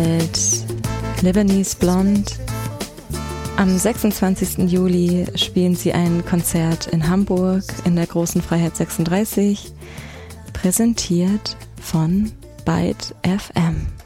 Lebanese Blonde. Am 26. Juli spielen sie ein Konzert in Hamburg in der Großen Freiheit 36, präsentiert von Byte FM.